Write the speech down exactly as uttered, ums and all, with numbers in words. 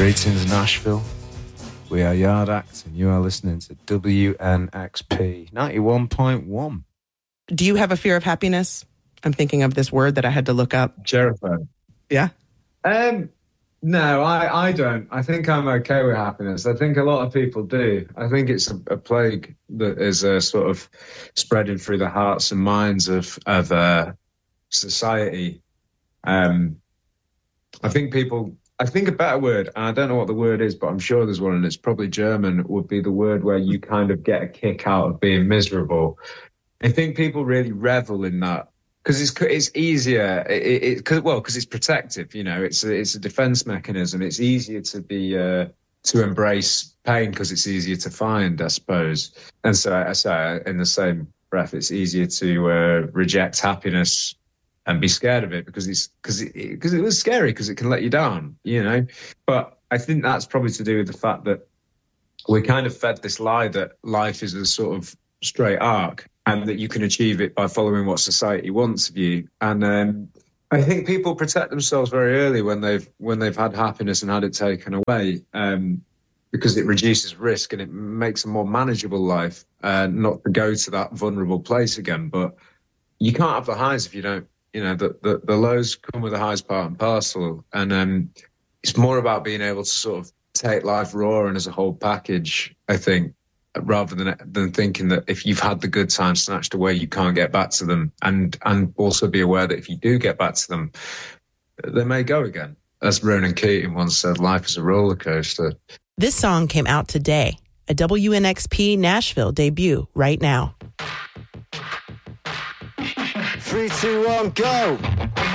Greetings, Nashville. We are Yard Act, and you are listening to W N X P ninety-one point one. Do you have a fear of happiness? I'm thinking of this word that I had to look up. Jericho. Yeah? Um, no, I, I don't. I think I'm okay with happiness. I think a lot of people do. I think it's a, a plague that is uh, sort of spreading through the hearts and minds of, of uh, society. Um, I think people... I think a better word, and I don't know what the word is, but I'm sure there's one, and it's probably German, would be the word where you kind of get a kick out of being miserable. I think people really revel in that because it's it's easier. It, it cause, well, because it's protective. You know, it's a, it's a defense mechanism. It's easier to be uh, to embrace pain because it's easier to find, I suppose. And so, I say in the same breath, it's easier to uh, reject happiness and be scared of it because it's because it because it, it was scary because it can let you down, you know. But I think that's probably to do with the fact that we kind of fed this lie that life is a sort of straight arc and that you can achieve it by following what society wants of you. And um, I think people protect themselves very early when they've when they've had happiness and had it taken away, um, because it reduces risk and it makes a more manageable life. Uh, not to go to that vulnerable place again, but you can't have the highs if you don't. You know, the, the, the lows come with the highs part and parcel. And um, it's more about being able to sort of take life raw and as a whole package, I think, rather than than thinking that if you've had the good times snatched away, you can't get back to them. And, and also be aware that if you do get back to them, they may go again. As Ronan Keating once said, life is a roller coaster. This song came out today, a W N X P Nashville debut right now. Three, two, one, go!